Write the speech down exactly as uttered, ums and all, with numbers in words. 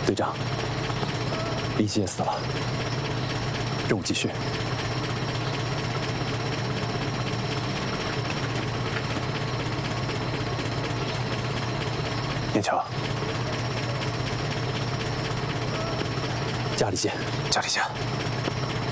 队长，李奇也死了，任务继续。念桥，家里见， 家里见。